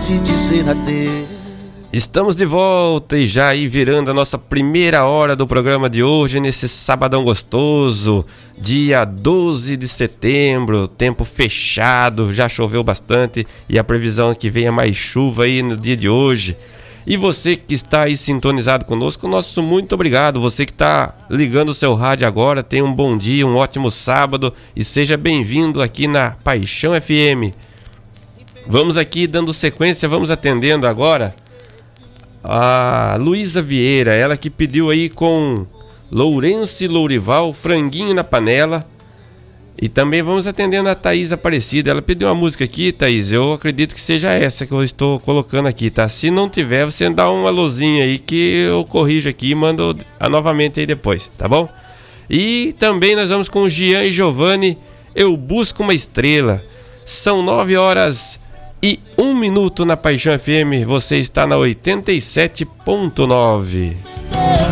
te dizer adeus. Estamos de volta e já aí virando a nossa primeira hora do programa de hoje, nesse sabadão gostoso, dia 12 de setembro, tempo fechado, já choveu bastante e a previsão é que venha mais chuva aí no dia de hoje. E você que está aí sintonizado conosco, nosso muito obrigado. Você que está ligando o seu rádio agora, tenha um bom dia, um ótimo sábado e seja bem-vindo aqui na Paixão FM. Vamos aqui dando sequência, vamos atendendo agora a Luísa Vieira, ela que pediu aí com Lourenço e Lourival, Franguinho na Panela. E também vamos atendendo a Thaís Aparecida, ela pediu uma música aqui, Thaís, eu acredito que seja essa que eu estou colocando aqui, tá? Se não tiver, você dá uma luzinha aí que eu corrijo aqui e mando novamente aí depois, tá bom? E também nós vamos com o Gian e Giovanni, Eu Busco uma Estrela. São 9h01 na Paixão FM, você está na 87.9.